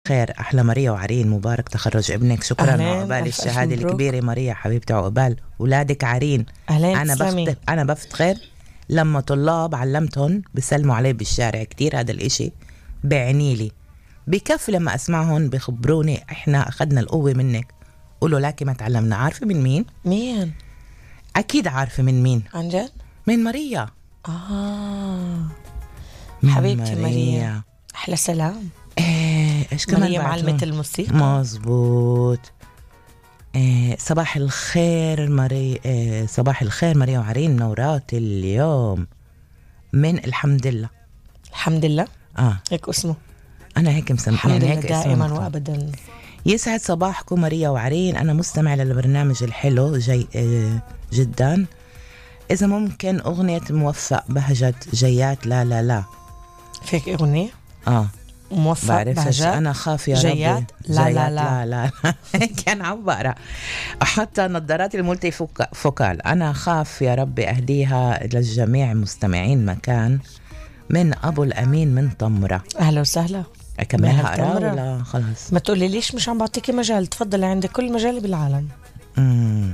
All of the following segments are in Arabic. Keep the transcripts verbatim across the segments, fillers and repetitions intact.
خير. أحلى ماريا وعرين، مبارك تخرج ابنك. شكرا عقبال الشهادة الكبيرة ماريا حبيبتي، عقبال أولادك عرين. أنا بفتخر أنا بفتخر لما طلاب علمتهم بسلموا علي بالشارع كتير، هذا الإشي بعنيلي بكفي لما أسمعهم بخبروني إحنا أخذنا القوة منك. قولوا لكن ما تعلمنا. عارفة من مين؟ مين؟ أكيد عارفة من مين. عن جد؟ من ماريا. آه حبيبتي ماريا. ماريا أحلى سلام. إيه إيش كمان؟ ماريا معلمة الموسيقى. مظبوط. إيه صباح الخير ماريا. إيه صباح الخير ماريا وعرين، منورات اليوم من الحمد لله. الحمد لله. آه هيك اسمه. أنا هيك مسميها يعني هيك دائما وأبدا. يسعد صباحكم ماريا وعرين. أنا مستمع للبرنامج الحلو جي إيه جدا. إذا ممكن أغنية موفق بهجة جيات لا لا لا. فيك أغنية؟ آه موفق بهجات أنا خاف يا جيات ربي لا جيات لا لا لا, لا. كان عم بقرأ حتى نظارات المولتي فوكال. أنا خاف يا ربي أهديها للجميع مستمعين مكان من أبو الأمين من طمرة. أهلا وسهلا. أكملها أقرأ ولا خلاص؟ ما تقولي ليش مش عم بعطيكي مجال. تفضل، عندك كل مجال بالعالم. امم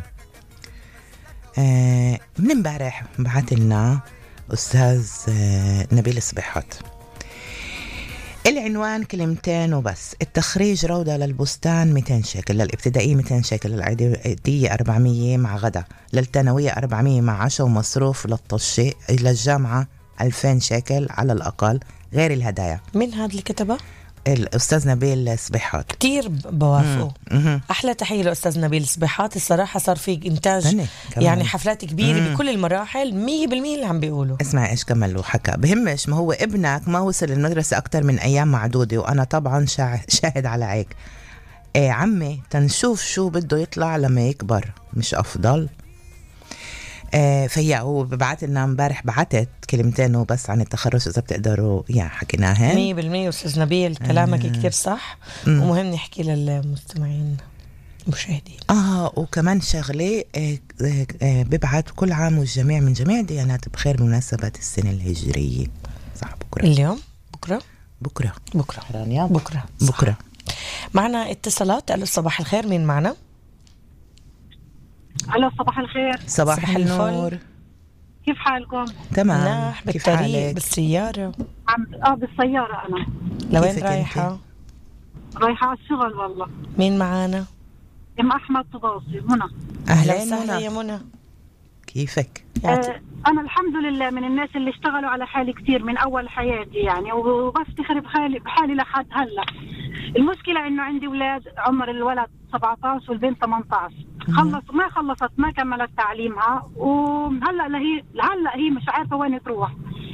آه من امبارح بعت لنا أستاذ آه نبيل صبيحات. العنوان كلمتين وبس. التخريج روضة للبستان مئتين شيكل، للابتدائية مئتين شيكل، للإعدادية أربعمية مع غدا، للثانوية أربعمية مع عشاء ومصروف للطشي، للجامعة ألفين شيكل على الأقل غير الهدايا. من هذا اللي كتبه؟ الأستاذ نبيل صبيحات. كتير بوافقه. أحلى تحية لأستاذ نبيل صبيحات. الصراحة صار في إنتاج يعني حفلات كبيرة مم. بكل المراحل مية بالمية اللي عم بيقولوا. اسمع إيش كمل وحكى. بهمش ما هو ابنك ما وصل المدرسة أكتر من أيام معدودة، وأنا طبعا شاهد على هيك. إيه عمي تنشوف شو بده يطلع لما يكبر، مش أفضل؟ آه فهي هو ببعت لنا امبارح بعتت كلمتين وبس عن التخرج إذا بتقدروا يعني حكيناهن مية بالمية. أستاذ نبيل كلامك آه. كتير صح مم. ومهم نحكي للمستمعين المشاهدين. آه وكمان شغلة آه آه آه ببعت كل عام والجميع من جميع ديانات بخير بمناسبة السنة الهجرية. صح بكرة اليوم بكرة بكرة بكرة رانيا بكرة صح. بكرة معنا اتصالات. ألو صباح الخير، مين معنا؟ ألو صباح الخير. صباح, صباح النور. كيف حالكم؟ تمام. كيف حالك؟ بالسيارة. عم اه بالسيارة. أنا لوين رايحة؟ رايحة على الشغل والله. مين معانا؟ ام أحمد طباصي. منى. أهلا وسهلا يا منى. كيفك؟ آه أنا الحمد لله من الناس اللي اشتغلوا على حالي كتير من أول حياتي يعني، وبفتخر بحالي بحالي لحد هلا. المشكلة إنه عندي أولاد، عمر الولد سبعة عشر والبنت ثمانية عشر. خلص ما خلصت ما كملت تعليمها، وهلا هي هلا هي مش عارفة وين تروح.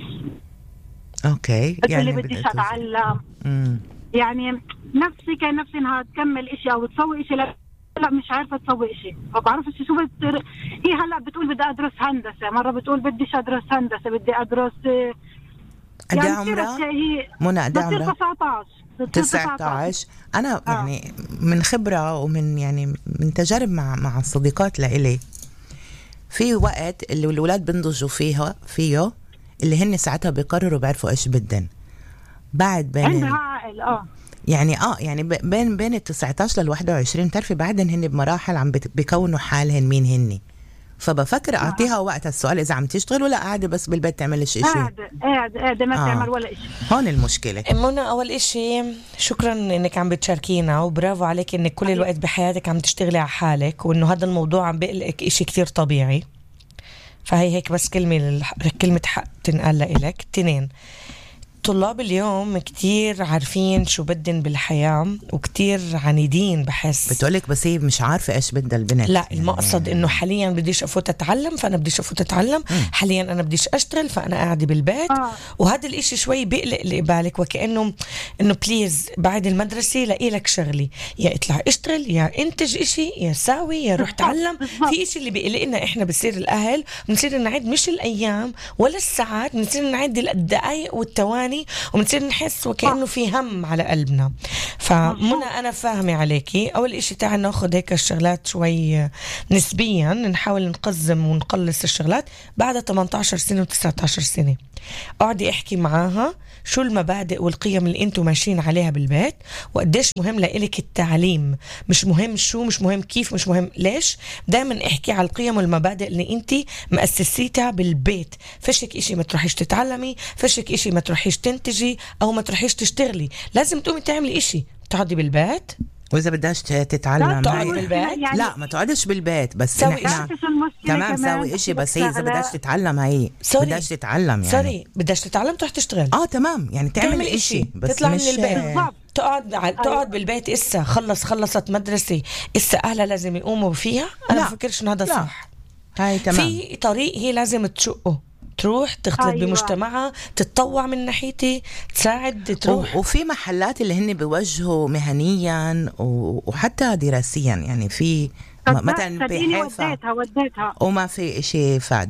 اوكي يعني اللي بديش اتعلم امم يعني نفسي كان نفسي انها تكمل اشي او تسوي اشي، لا مش عارفة تسوي اشي. ما بعرفش شو بت... هي هلا بتقول بدي ادرس هندسة، مرة بتقول بديش ادرس هندسة بدي ادرس يعني عمرها منى قد عمرها تسعة عشر. أنا آه. يعني من خبرة ومن يعني من تجارب مع مع الصديقات لإلي، في وقت اللي الأولاد بنضجوا فيها فيه اللي هن ساعتها بيقرروا بيعرفوا إيش بدن بعد بين عندها عائل اه يعني اه يعني بين بين التسعة عشر للواحد وعشرين تعرفي بعدين هن بمراحل عم بيكونوا حالهن مين هني. فبفكر أعطيها وقت السؤال إذا عم تشتغل ولا قاعدة بس بالبيت تعملش إشي. قاعدة قاعدة قاعدة ما آه. تعمل ولا إشي. هون المشكلة. منى أول إشي شكرا إنك عم بتشاركينا، وبرافو عليك إنك كل الوقت بحياتك عم تشتغلي على حالك، وإنه هذا الموضوع عم بقلقك إشي كتير طبيعي. فهي هيك بس كلمة كلمة حق تنقال لك. تنين، طلاب اليوم كتير عارفين شو بدن بالحياة وكتير عنيدين. بحس بتقولك بس هي مش عارفة إيش بدها البنت. لا المقصد إنه حاليا بديش أفوت أتعلم فأنا بديش أفوت أتعلم م. حاليا أنا بديش أشتغل فأنا قاعدة بالبيت آه. وهذا الإشي شوي بيقلق اللي بالك، وكأنه إنه بليز بعد المدرسة لاقي لك شغلي، يا اطلع اشتغل يا انتج إشي يا ساوي يا روح تعلم. في إشي اللي بيقلقنا إحنا بصير الأهل، بنصير نعد مش الأيام ولا الساعات، بنصير نعد الدقايق والثواني تاني وبنصير نحس وكأنه في هم على قلبنا. فمنى أنا فاهمة عليكي. أول إشي تعال ناخد هيك الشغلات شوي نسبيا، نحاول نقزم ونقلص الشغلات. بعد ثمانية عشر سنة و تسعة عشر سنة اقعدي احكي معاها شو المبادئ والقيم اللي انتم ماشيين عليها بالبيت، وقديش مهم لإلك التعليم. مش مهم شو، مش مهم كيف، مش مهم ليش. دايما احكي على القيم والمبادئ اللي انت مؤسسيتها بالبيت. فشك اشي ما تروحيش تتعلمي، فشك اشي ما تروحيش تنتجي او ما تروحيش تشتغلي. لازم تقومي تعملي اشي، تقعدي بالبيت. وإذا بدهاش تتعلم تقعدي بالبيت يعني لا ما تقعدش بالبيت، بس سوي نحن تمام سوي إشي. بس هي إذا بدهاش تتعلم، هي بدهاش تتعلم يعني سوري بدهاش تتعلم تروح تشتغل. اه تمام يعني تعمل إشي بس تطلع مش من البيت تقعد على... تقعد بالبيت. إسا خلص خلصت مدرسة، إسا أهلها لازم يقوموا فيها. أنا لا. بفكرش إن هذا لا. صح. هاي تمام. في طريق هي لازم تشقه، تروح تختلط أيوة. بمجتمعها، تتطوع من ناحيتي، تساعد تروح. وفي محلات اللي هن بيوجهوا مهنيا وحتى دراسيا، يعني في مثلا بحيفا وديتها وديتها وما في إشي فاد.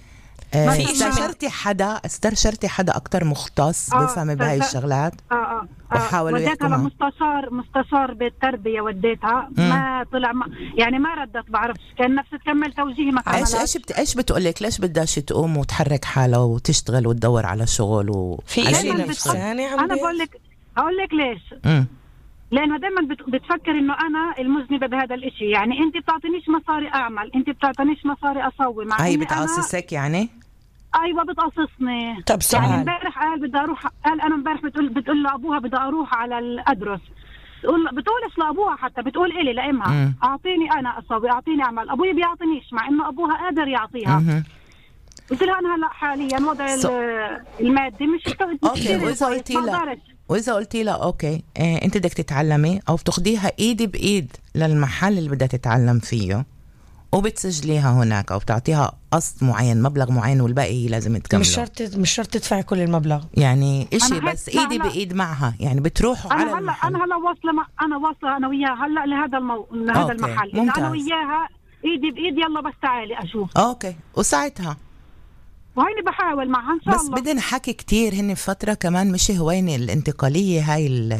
استشرتي حدا استشرتي حدا أكتر مختص آه بفهم بهاي الشغلات؟ اه اه وحاولوا وديتها لمستشار مستشار بالتربية، وديتها ما طلع ما يعني ما ردت، بعرفش كان نفسه تكمل توجيهي ما كملت. ايش ايش بت... ايش بتقولك ليش بدهاش تقوم وتحرك حالها وتشتغل وتدور على شغل و... في شيء نفساني؟ انا بقول لك هقول لك ليش. امم لانه دائما بتفكر انه انا المذنبه بهذا الاشي. يعني انت بتعطينيش مصاري اعمل، انت بتعطينيش مصاري اسوي. مع هاي بتقصصك يعني؟ ايوه بتقصصني. طب سؤال. يعني امبارح قال بدي اروح، قال انا امبارح بتقول بتقول لابوها بدي اروح على الادرس. بتقول بتقولش لابوها حتى، بتقول الي لامها مم. اعطيني انا اسوي، اعطيني اعمل. ابوي بيعطينيش مع انه ابوها قادر يعطيها. مم. قلت لها انا هلا حاليا وضع so. المادي مش اوكي. واذا قلتي لها واذا قلتي لها اوكي إيه انت بدك تتعلمي او بتاخديها ايد بايد للمحل اللي بدها تتعلم فيه وبتسجليها هناك او بتعطيها قسط معين مبلغ معين والباقي هي لازم تكمله. مش شرط مش شرط تدفعي كل المبلغ يعني إشي بس ايدي بايد معها، يعني بتروحوا على هلا المحل. انا هلا واصله مع... انا واصله انا وياها هلا لهذا المو... لهذا المحل. ممتاز. انا وياها ايدي بايد، يلا بس تعالي اشوف. اوكي. وساعتها وهيني بحاول معها ان شاء بس الله. بس بدنا حكي كتير. هن فترة كمان مش هوين الانتقالية هاي ال...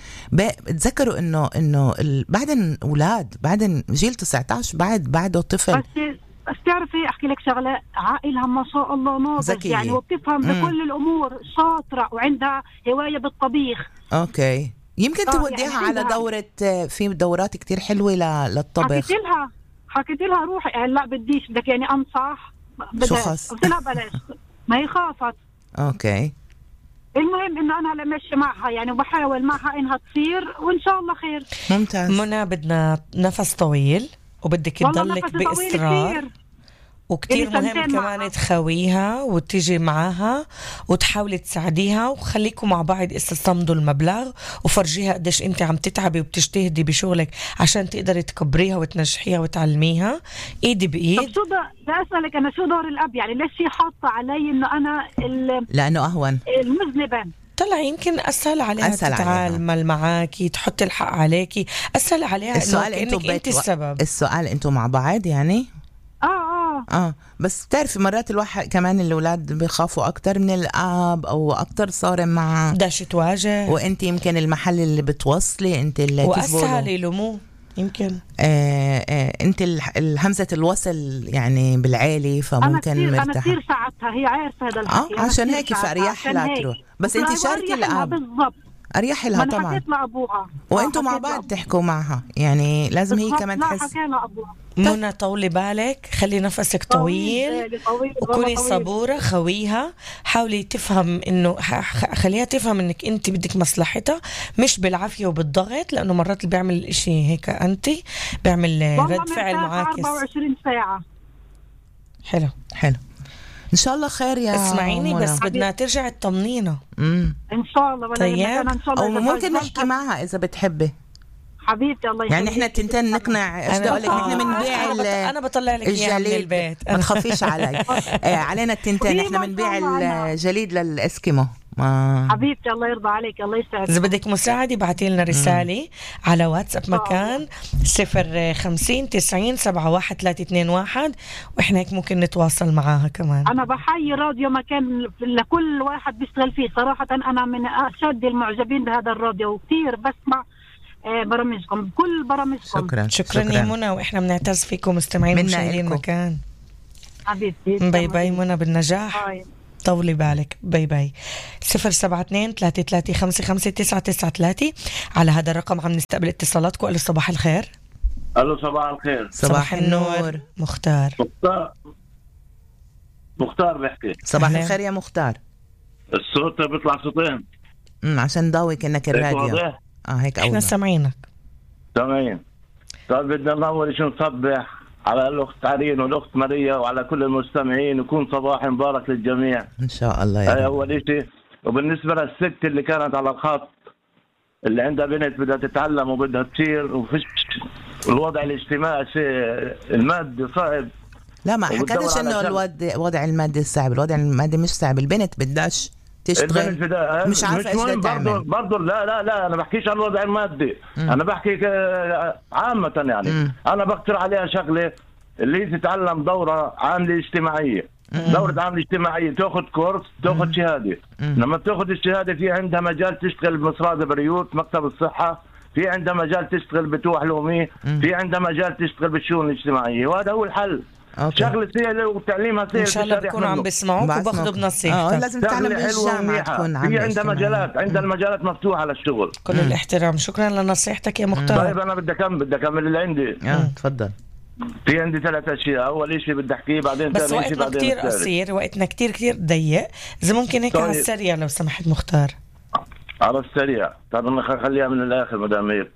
بتذكروا انه انه ال... بعدين اولاد بعدين جيل تسعة عشر بعد بعده طفل. بس بس تعرفي احكي لك شغله، عائلها ما شاء الله ناضج يعني، وبتفهم بكل الامور، شاطره وعندها هوايه بالطبيخ. اوكي. يمكن آه توديها يعني على دورة، في دورات كتير حلوة للطبخ. حكيت لها حكيت لها روحي. لا بديش، بدك يعني انصح. شو خص؟ قلت لها بلاش، ما هي خافت. اوكي. المهم انه انا هلا ماشي معها يعني، وبحاول معها انها تصير وان شاء الله خير. ممتاز. منى بدنا نفس طويل وبدك تضلك باصرار، وكتير مهم كمان معها. تخويها وتيجي معاها وتحاولي تساعديها، وخليكم مع بعض استثمدوا المبلغ وفرجيها قديش انت عم تتعبي وبتجتهدي بشغلك عشان تقدري تكبريها وتنجحيها وتعلميها ايدي بايد. طب شو بدي اسالك انا، شو دور الاب يعني؟ ليش هي حاطه علي انه انا لانه اهون المذنبه؟ طلع يمكن اسهل عليها أسهل تتعامل معاكي، تحط الحق عليكي، اسهل عليها السؤال انه انك انت السبب. السؤال انتوا مع بعض يعني؟ اه اه اه بس بتعرفي مرات الواحد كمان الاولاد بيخافوا اكتر من الاب او اكتر صارم مع داش تواجه، وانت يمكن المحل اللي بتوصلي انت اللي واسهل يلوموه يمكن. آه آه انت الهمزه الوصل يعني بالعالي، فممكن أنا مرتاحه. انا كثير ساعدتها، هي عارفه هذا الحكي. اه عشان هيك فاريح لها تروح. بس انت شاركي الاب بالضبط، اريح لها طبعا. حكيت لابوها وانتم مع بعض تحكوا معها يعني، لازم هي كمان تحس. لا حكينا ابوها. منى طولي بالك، خلي نفسك طويل, طويل, طويل وكوني صبورة، خويها، حاولي تفهم انه خليها تفهم انك انت بدك مصلحتها مش بالعافية وبالضغط، لانه مرات اللي بيعمل الاشي هيك انت بيعمل رد فعل معاكس. أربعة وعشرين ساعة. حلو حلو ان شاء الله خير يا اسمعيني منى. بس بدنا ترجع تطمنينا امم ان شاء الله. طيب إن شاء الله او ممكن نحكي معها اذا بتحبي حبيبتي. الله يخليك. يعني احنا التنتين نقنع. ايش بدي اقول لك، نحن بنبيع انا بطلع لك اياها من البيت، ما تخافيش علي. آه علينا التنتين، احنا بنبيع الجليد للاسكيمو ما حبيبتي الله يرضى عليك، الله يسعدك. إذا بدك مساعدة ابعتي لنا رسالة مم. على واتساب مكان صفر خمسين تسعين سبعة واحد ثلاثة اثنين واحد، وإحنا هيك ممكن نتواصل معاها كمان. أنا بحيي راديو مكان لكل واحد بيشتغل فيه صراحة. أنا من أشد المعجبين بهذا الراديو، وكتير بسمع برامجكم، كل برامجكم. شكرا شكرا يا منى، وإحنا بنعتز فيكم مستمعين ومشاهدين مكان. حبيبتي باي باي منى، بالنجاح. باي. طولي بالك. باي باي. صفر سبعة اثنين ثلاثة ثلاثة خمسة خمسة تسعة تسعة ثلاثة. على هذا الرقم عم نستقبل اتصالاتكم. ألو صباح الخير. ألو صباح الخير. صباح النور. مختار. مختار مختار بحكي. صباح الخير يا مختار. الصوت بيطلع صوتين امم عشان ضاوي كأنك الراديو. اه هيك احنا سامعينك. سامعين. طيب بدنا أول شيء نصبح على الأخت عرين والأخت ماريا وعلى كل المستمعين، ويكون صباح مبارك للجميع إن شاء الله يا رب. أول شيء. وبالنسبة للست اللي كانت على الخط اللي عندها بنت بدها تتعلم وبدها تصير، وفيش الوضع الاجتماعي المادي صعب. لا ما حكيتش إنه الوضع المادي صعب، الوضع المادي مش صعب، البنت بدهاش تشتغل مش عارفة إيش بدها تعمل. برضو لا لا لا أنا بحكيش عن الوضع المادي. مم. أنا بحكي عامة يعني. مم. أنا بقترح عليها شغلة اللي هي تتعلم دورة عاملة اجتماعية. مم. دورة عاملة اجتماعية، تأخذ كورس، تأخذ شهادة. مم. لما تأخذ الشهادة في عندها مجال تشتغل بمصرادة بريوت مكتب الصحة، في عندها مجال تشتغل بتوح لومي، مم. في عندها مجال تشتغل بالشؤون الاجتماعية، وهذا هو الحل. أوكي. شغله سهله وتعليمها سهل. ان شاء الله بكونوا عم بيسمعوك وباخذوا بنصيحتك. اه لازم تتعلم بالجامعه تكون عم. في عندها مجالات، عندها المجالات مفتوحه للشغل. كل مم. الاحترام. شكرا لنصيحتك يا مختار. طيب انا بدي اكمل بدي اكمل اللي عندي. اه تفضل. في عندي ثلاث اشياء، اول شيء بدي احكيه بعدين بس وقتنا كتير قصير، وقتنا كتير كتير ضيق، اذا ممكن هيك طيب. على السريع لو سمحت مختار. على السريع. طب انا خليها من الاخر مدام هيك.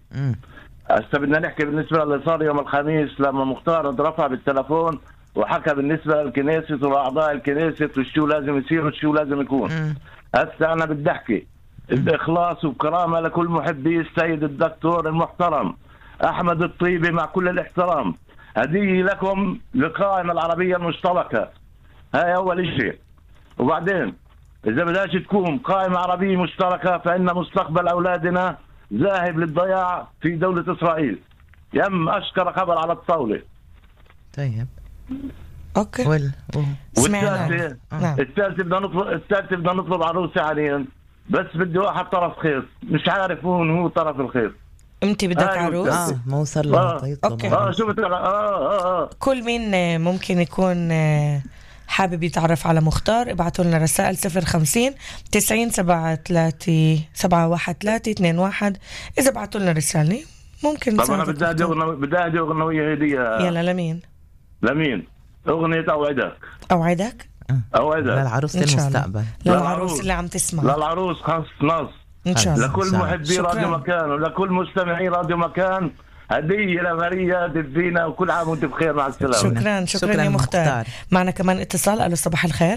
هسه بدنا نحكي بالنسبه للي صار يوم الخميس لما مختار رفع بالتلفون وحكى بالنسبه للكنيسة واعضاء الكنيسة وشو لازم يصير وشو لازم يكون. هسه انا بدي احكي باخلاص وبكرامه لكل محبي السيد الدكتور المحترم احمد الطيبي، مع كل الاحترام، هديه لكم للقائمه العربيه المشتركه. هاي اول شيء. وبعدين اذا بدهاش تكون قائمه عربيه مشتركه فان مستقبل اولادنا ذاهب للضياع في دوله اسرائيل. يم اشكر خبر على الطاوله. طيب اوكي. وال والثالث الثالث بدنا نطلب الثالث بدنا نطلب عروسه حاليا، بس بدي واحد طرف خيط، مش عارف وين هو طرف الخيط. انت بدك آه عروس؟ اه ما وصل له. آه. اوكي. اه شو بدك؟ اه اه اه كل مين ممكن يكون حابب يتعرف على مختار ابعتوا لنا رسائل صفر خمسين تسعين سبعة ثلاثة سبعة واحد ثلاثة اثنين واحد. اذا بعتوا لنا رسالة ممكن. طب انا بدي ادي اغنيه بدي ادي اغنيه هديه. يلا لمين؟ لمين؟ اغنيه اوعدك. اوعدك؟ اوعدك للعروس المستقبل، للعروس اللي عم تسمع، للعروس خاص نص ان شاء الله، لكل محبي راديو مكان ولكل مستمعي راديو مكان، هديه لماريا دفينا، وكل عام وانت بخير. مع السلامه. شكرا شكرا, شكرا يا مختار. مختار. معنا كمان اتصال. الو صباح الخير.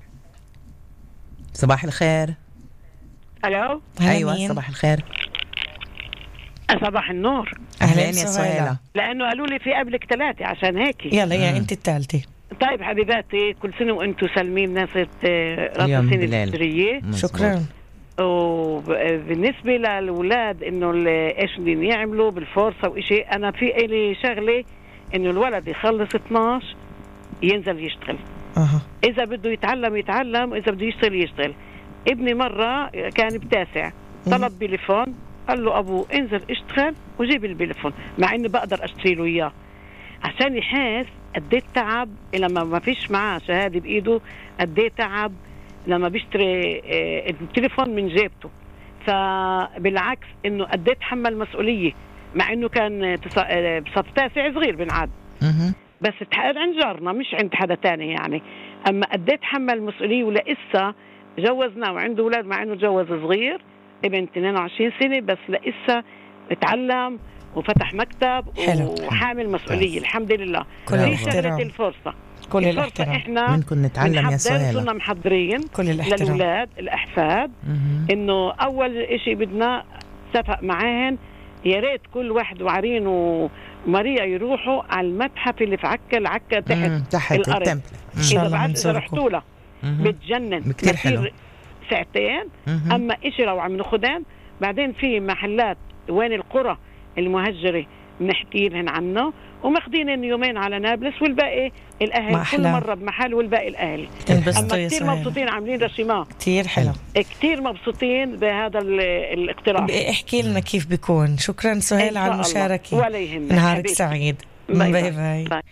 صباح الخير. الو. ايوه صباح الخير. صباح النور. اهلين يا سهيلة. لانه قالوا لي في قبلك ثلاثه عشان هيك. يلا يا انت الثالثه. طيب حبيباتي، كل سنه وانتم سالمين ناس راس السنه الهجريه. شكرا. وبالنسبه للاولاد انه ايش بدهم يعملوا بالفرصه وإشي، انا في لي شغله انه الولد يخلص اثناشر ينزل يشتغل. أه. اذا بده يتعلم يتعلم، واذا بده يشتغل يشتغل. ابني مره كان بتاسع طلب بليفون، قال له ابوه انزل اشتغل وجيب البليفون، مع اني بقدر اشتري له اياه عشان يحس قد ايه تعب لما ما فيش معاه شهاده بايده، قد ايه تعب لما بيشتري التليفون من جيبته. فبالعكس انه قد ايه تحمل مسؤوليه، مع انه كان بصف تاسع صغير بنعاد، بس عند جارنا مش عند حدا تاني يعني. اما قد ايه تحمل مسؤوليه، ولسه جوزناه وعنده اولاد، مع انه جوز صغير ابن اثنين وعشرين سنه، بس لسه اتعلم وفتح مكتب حلو. وحامل مسؤولية. الحمد لله. كل شغلة الفرصة كل الاحترام. احنا منكم نتعلم يا سهيلة. كنا محضرين للأولاد الأحفاد إنه أول إشي بدنا اتفق معاهن يا ريت كل واحد وعرين وماريا يروحوا على المتحف اللي في عكا العكا تحت تحت الأرض. التمبل. إذا بعد إذا رحتوا له بتجنن. كتير حلو. ساعتين. أما إشي روعة من خدان. بعدين في محلات وين القرى المهجرة بنحكي لهن عنه وماخدين يومين على نابلس والباقي الأهل كل مرة بمحل والباقي الأهل. أما كتير مبسوطين عاملين رسيمات كتير حلو كتير مبسوطين بهذا الاقتراح. احكي لنا كيف بيكون. شكرا سهيل على المشاركة. ولا يهمك. نهارك سعيد. باي باي, باي. باي.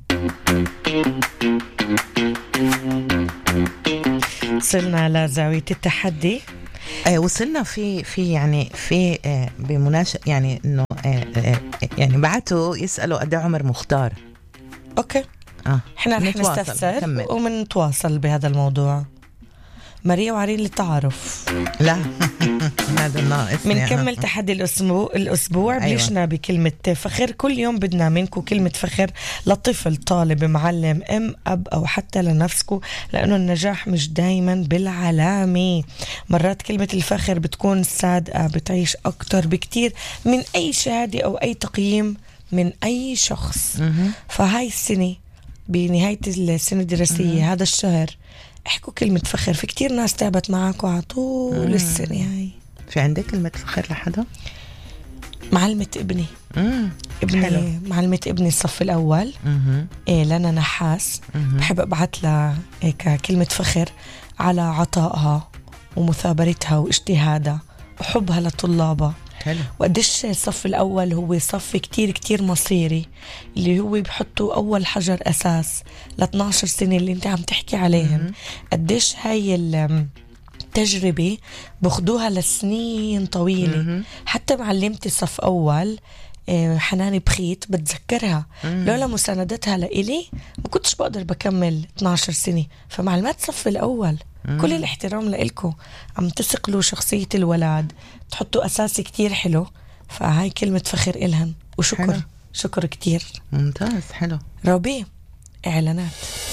وصلنا لزاوية التحدي. آه وصلنا في في يعني في آه بمناسبة يعني انه آه آه يعني بعتوا يسألوا قد عمر مختار. اوكي اه احنا رح نستفسر ومنتواصل بهذا الموضوع. ماريا وعرين للتعارف. لا هذا ناقص. منكمل تحدي الأسبوع الأسبوع بلشنا أيوة. بكلمة فخر. كل يوم بدنا منكم كلمة فخر لطفل، طالب، معلم، أم، أب أو حتى لنفسكم، لأنه النجاح مش دايما بالعلامة. مرات كلمة الفخر بتكون صادقة، بتعيش أكتر بكتير من أي شهادة أو أي تقييم من أي شخص. م- فهاي السنة بنهاية السنة الدراسية م- هذا الشهر احكوا كلمة فخر. في كتير ناس تعبت معاكوا على طول السنة هاي. في عندك كلمة فخر لحدا؟ معلمة ابني. مم. ابني حلو. معلمة ابني الصف الأول. إيه لنا نحاس. مم. بحب أبعت لها إيه كلمة فخر على عطائها ومثابرتها واجتهادها وحبها لطلابها. حلو. وقديش الصف الأول هو صف كتير كتير مصيري، اللي هو بحطوا أول حجر أساس ل اثنعش سنة اللي انت عم تحكي عليهم. قديش هاي التجربة بخدوها لسنين طويلة. مم. حتى معلمتي صف أول حنان بخيت بتذكرها. مم. لولا مساندتها لإلي ما كنتش بقدر بكمل اثنعش سنة. فمعلمات صف الأول مم. كل الاحترام لإلكم، عم تسقلوا شخصية الولاد، تحطوا أساسي كتير حلو. فهاي كلمة فخر إلهن وشكر. حلو. شكر كتير ممتاز. حلو. روبي إعلانات.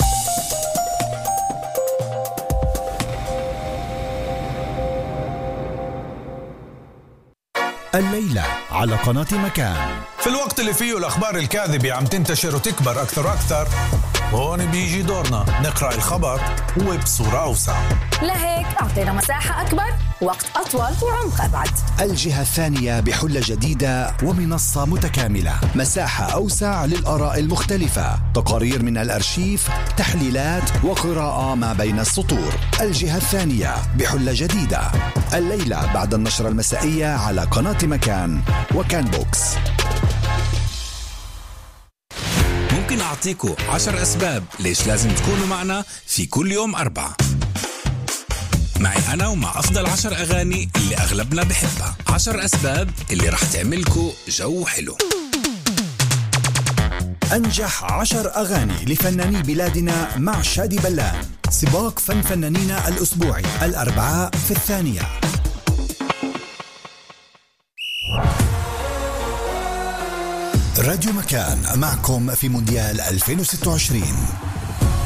الليلة على قناة مكان. في الوقت اللي فيه الأخبار الكاذبة عم تنتشر وتكبر أكثر وأكثر، هون بيجي دورنا نقرأ الخبر وبصورة أوسع. لهيك أعطينا مساحة أكبر، وقت أطول وعمق أبعد. الجهة الثانية بحلة جديدة ومنصة متكاملة، مساحة أوسع للآراء المختلفة، تقارير من الأرشيف، تحليلات وقراءة ما بين السطور. الجهة الثانية بحلة جديدة الليلة بعد النشرة المسائية على قناة مكان وكان بوكس. ممكن أعطيكم عشر أسباب ليش لازم تكونوا معنا في كل يوم أربعة، معي أنا ومع أفضل عشر أغاني اللي أغلبنا بحبها. عشر أسباب اللي رح تعملكوا جو حلو. أنجح عشر أغاني لفناني بلادنا مع شادي بلان. سباق فن فنانينا الأسبوعي الأربعاء في الثانية. راديو مكان معكم في مونديال ألفين وستة وعشرين.